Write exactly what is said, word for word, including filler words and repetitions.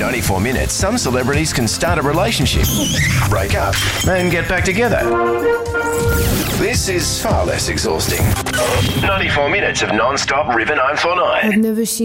ninety-four minutes, some celebrities can start a relationship, break up, and get back together. This is far less exhausting. ninety-four minutes of non-stop River nine four nine. I've never seen